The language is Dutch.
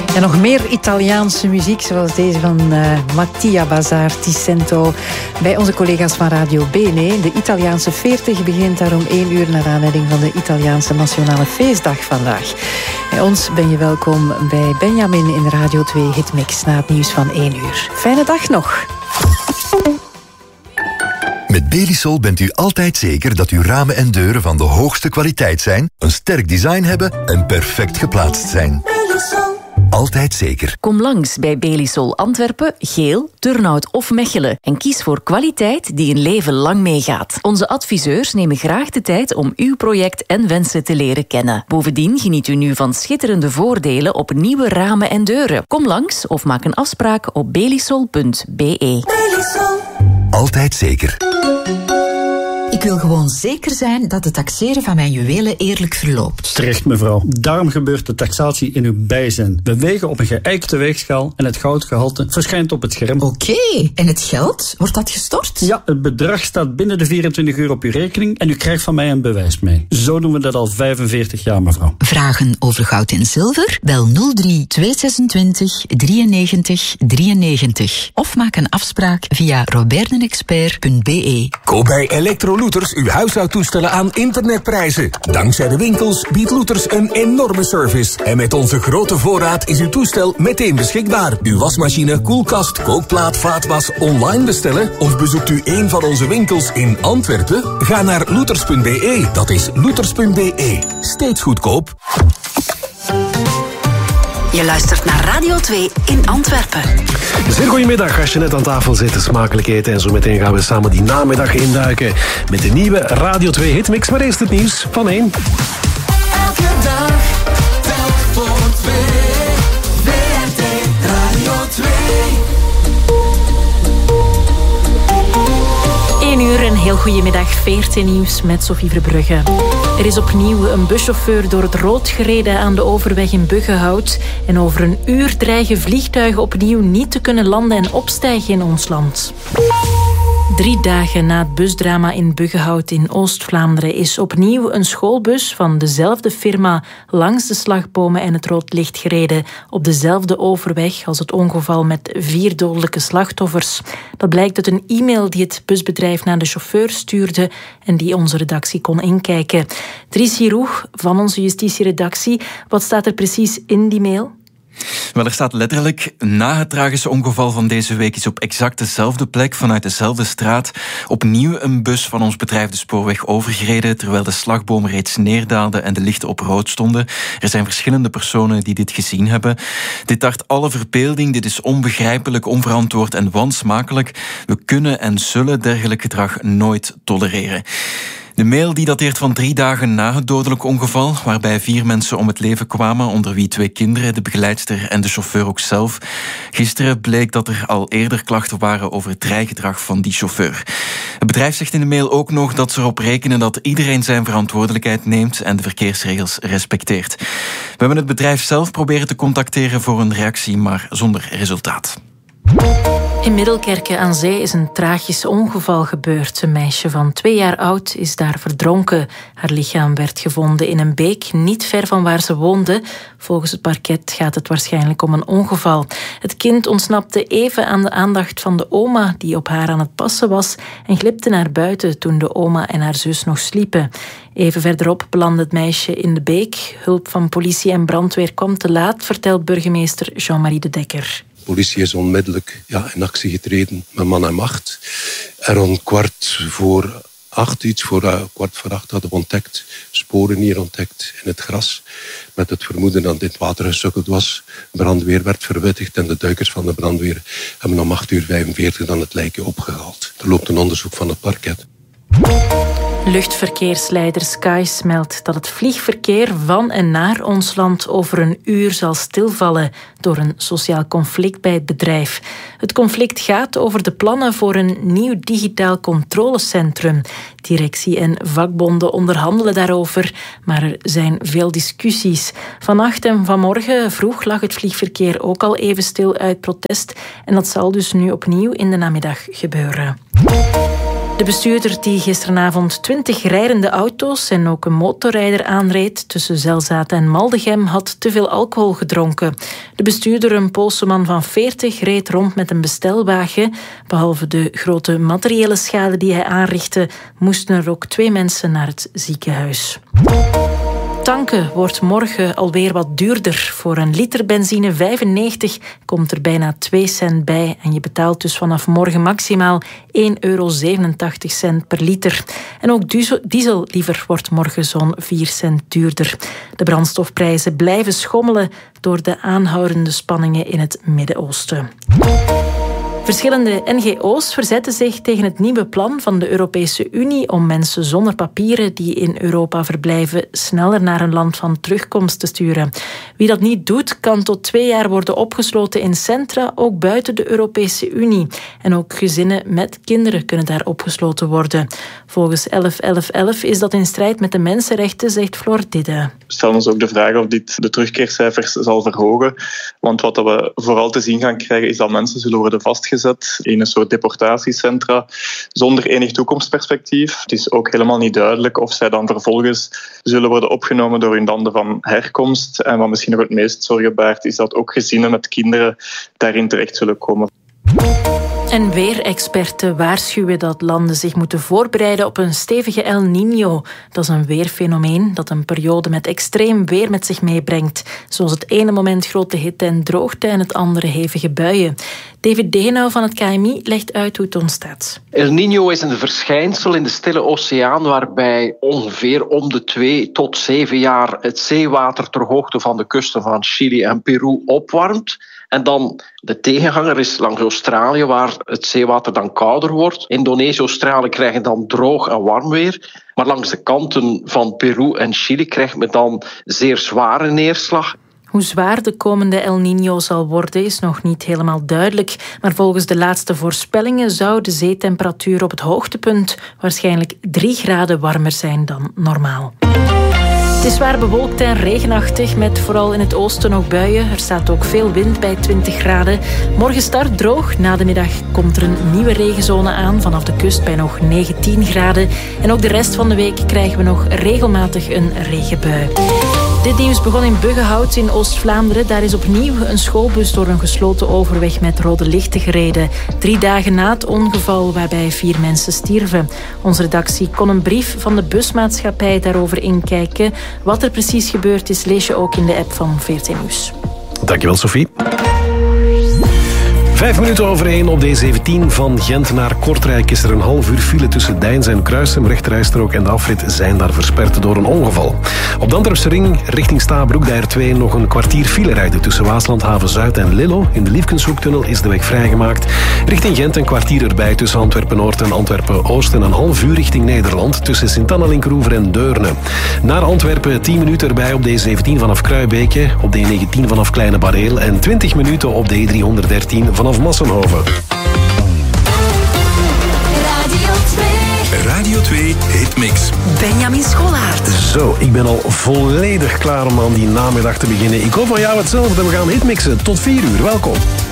En nog meer Italiaanse muziek, zoals deze van Mattia Bazar Ticento, bij onze collega's van Radio Bene. De Italiaanse 40 begint daar om 1 uur naar aanleiding van de Italiaanse Nationale Feestdag vandaag. Bij ons ben je welkom bij Benjamin in Radio 2 Hitmix na het nieuws van 1 uur. Fijne dag nog. Met Belisol bent u altijd zeker dat uw ramen en deuren van de hoogste kwaliteit zijn, een sterk design hebben en perfect geplaatst zijn. Belisol. Altijd zeker. Kom langs bij Belisol Antwerpen, Geel, Turnhout of Mechelen en kies voor kwaliteit die een leven lang meegaat. Onze adviseurs nemen graag de tijd om uw project en wensen te leren kennen. Bovendien geniet u nu van schitterende voordelen op nieuwe ramen en deuren. Kom langs of maak een afspraak op belisol.be. Belisol. Altijd zeker. Ik wil gewoon zeker zijn dat het taxeren van mijn juwelen eerlijk verloopt. Terecht, mevrouw. Daarom gebeurt de taxatie in uw bijzijn. We wegen op een geëikte weegschaal en het goudgehalte verschijnt op het scherm. Oké, en het geld? Wordt dat gestort? Ja, het bedrag staat binnen de 24 uur op uw rekening en u krijgt van mij een bewijs mee. Zo doen we dat al 45 jaar, mevrouw. Vragen over goud en zilver? Bel 03 226 93 93. Of maak een afspraak via roberdenexpert.be. Koop bij Electrolooters uw huishoudtoestellen aan internetprijzen. Dankzij de winkels biedt Looters een enorme service. En met onze grote voorraad is uw toestel meteen beschikbaar. Uw wasmachine, koelkast, kookplaat, vaatwas online bestellen? Of bezoekt u een van onze winkels in Antwerpen? Ga naar looters.be. Dat is looters.be. Steeds goedkoop. Je luistert naar Radio 2 in Antwerpen. Zeer goedemiddag als je net aan tafel zit, smakelijk eten. En zo meteen gaan we samen die namiddag induiken met de nieuwe Radio 2 Hitmix. Maar eerst het nieuws van 1. Elke dag, telk voor 2. WRT Radio 2. 1 uur, een heel goedemiddag. 14 nieuws met Sophie Verbrugge. Er is opnieuw een buschauffeur door het rood gereden aan de overweg in Buggenhout. En over een uur dreigen vliegtuigen opnieuw niet te kunnen landen en opstijgen in ons land. 3 dagen na het busdrama in Buggenhout in Oost-Vlaanderen is opnieuw een schoolbus van dezelfde firma langs de slagbomen en het rood licht gereden op dezelfde overweg als het ongeval met 4 dodelijke slachtoffers. Dat blijkt uit een e-mail die het busbedrijf naar de chauffeur stuurde en die onze redactie kon inkijken. Dries Giroux van onze justitieredactie, wat staat er precies in die mail? Wel, er staat letterlijk: na het tragische ongeval van deze week is op exact dezelfde plek vanuit dezelfde straat opnieuw een bus van ons bedrijf de spoorweg overgereden, terwijl de slagbomen reeds neerdaalden en de lichten op rood stonden. Er zijn verschillende personen die dit gezien hebben. Dit tart alle verbeelding, dit is onbegrijpelijk, onverantwoord en wansmakelijk. We kunnen en zullen dergelijk gedrag nooit tolereren. De mail die dateert van 3 dagen na het dodelijk ongeval, waarbij 4 mensen om het leven kwamen, onder wie 2 kinderen, de begeleidster en de chauffeur ook zelf. Gisteren bleek dat er al eerder klachten waren over het rijgedrag van die chauffeur. Het bedrijf zegt in de mail ook nog dat ze erop rekenen dat iedereen zijn verantwoordelijkheid neemt en de verkeersregels respecteert. We hebben het bedrijf zelf proberen te contacteren voor een reactie, maar zonder resultaat. In Middelkerke aan Zee is een tragisch ongeval gebeurd. Een meisje van 2 jaar oud is daar verdronken. Haar lichaam werd gevonden in een beek niet ver van waar ze woonde. Volgens het parket gaat het waarschijnlijk om een ongeval. Het kind ontsnapte even aan de aandacht van de oma die op haar aan het passen was en glipte naar buiten toen de oma en haar zus nog sliepen. Even verderop belandde het meisje in de beek. Hulp van politie en brandweer kwam te laat, vertelt burgemeester Jean-Marie de Dekker. De politie is onmiddellijk in actie getreden met man en macht. En rond 7:15, iets voor 7:15, hadden we ontdekt, sporen hier ontdekt in het gras. Met het vermoeden dat dit water gesukkeld was. Brandweer werd verwittigd en de duikers van de brandweer hebben om 8:45 dan het lijkje opgehaald. Er loopt een onderzoek van het parket. Luchtverkeersleider Skies meldt dat het vliegverkeer van en naar ons land over een uur zal stilvallen door een sociaal conflict bij het bedrijf. Het conflict gaat over de plannen voor een nieuw digitaal controlecentrum. Directie en vakbonden onderhandelen daarover, maar er zijn veel discussies. Vannacht en vanmorgen vroeg lag het vliegverkeer ook al even stil uit protest en dat zal dus nu opnieuw in de namiddag gebeuren. De bestuurder die gisteravond 20 rijdende auto's en ook een motorrijder aanreed tussen Zelzaat en Maldegem had te veel alcohol gedronken. De bestuurder, een Poolse man van 40, reed rond met een bestelwagen. Behalve de grote materiële schade die hij aanrichtte, moesten er ook 2 mensen naar het ziekenhuis. Tanken wordt morgen alweer wat duurder. Voor een liter benzine 95 komt er bijna 2 cent bij. En je betaalt dus vanaf morgen maximaal €1,87 per liter. En ook diesel liever wordt morgen zo'n 4 cent duurder. De brandstofprijzen blijven schommelen door de aanhoudende spanningen in het Midden-Oosten. Verschillende NGO's verzetten zich tegen het nieuwe plan van de Europese Unie om mensen zonder papieren die in Europa verblijven sneller naar een land van terugkomst te sturen. Wie dat niet doet, kan tot 2 jaar worden opgesloten in centra, ook buiten de Europese Unie. En ook gezinnen met kinderen kunnen daar opgesloten worden. Volgens 11-11-11 is dat in strijd met de mensenrechten, zegt Floor Didde. We stellen ons ook de vraag of dit de terugkeercijfers zal verhogen. Want wat we vooral te zien gaan krijgen is dat mensen zullen worden vastgezet in een soort deportatiecentra zonder enig toekomstperspectief. Het is ook helemaal niet duidelijk of zij dan vervolgens zullen worden opgenomen door hun landen van herkomst. En wat misschien nog het meest zorgen baart, is dat ook gezinnen met kinderen daarin terecht zullen komen. En weerexperten waarschuwen dat landen zich moeten voorbereiden op een stevige El Niño. Dat is een weerfenomeen dat een periode met extreem weer met zich meebrengt. Zoals het ene moment grote hitte en droogte en het andere hevige buien. David Degenau van het KMI legt uit hoe het ontstaat. El Niño is een verschijnsel in de Stille Oceaan waarbij ongeveer om de 2 tot 7 jaar het zeewater ter hoogte van de kusten van Chili en Peru opwarmt. En dan de tegenhanger is langs Australië, waar het zeewater dan kouder wordt. Indonesië en Australië krijgen dan droog en warm weer. Maar langs de kanten van Peru en Chili krijgt men dan zeer zware neerslag. Hoe zwaar de komende El Niño zal worden is nog niet helemaal duidelijk. Maar volgens de laatste voorspellingen zou de zeetemperatuur op het hoogtepunt waarschijnlijk 3 graden warmer zijn dan normaal. Het is zwaar bewolkt en regenachtig, met vooral in het oosten nog buien. Er staat ook veel wind bij 20 graden. Morgen start droog. Na de middag komt er een nieuwe regenzone aan vanaf de kust bij nog 19 graden. En ook de rest van de week krijgen we nog regelmatig een regenbui. Dit nieuws begon in Buggenhout in Oost-Vlaanderen. Daar is opnieuw een schoolbus door een gesloten overweg met rode lichten gereden. 3 dagen na het ongeval waarbij 4 mensen stierven. Onze redactie kon een brief van de busmaatschappij daarover inkijken. Wat er precies gebeurd is, lees je ook in de app van VRT Nieuws. Dankjewel, Sophie. 5 minuten over 1 op de A17 van Gent naar Kortrijk is er een half uur file tussen Deins en Kruisem. Rechterrijstrook en de afrit zijn daar versperd door een ongeval. Op de Antwerpse ring richting Stabroek de R2 nog een kwartier file rijden tussen Waaslandhaven Zuid en Lillo. In de Liefkenshoektunnel is de weg vrijgemaakt. Richting Gent een kwartier erbij tussen Antwerpen-Noord en Antwerpen-Oost en een half uur richting Nederland tussen Sint-Anna-Linkroever en Deurne. Naar Antwerpen 10 minuten erbij op de E17 vanaf Kruibeke, op de E19 vanaf Kleine Bareel en 20 minuten op de E313 vanaf Massenhoven. Radio 2 Hitmix. Benjamin Scholaert. Zo, ik ben al volledig klaar om aan die namiddag te beginnen. Ik hoop van jou hetzelfde. We gaan hitmixen tot 4 uur. Welkom.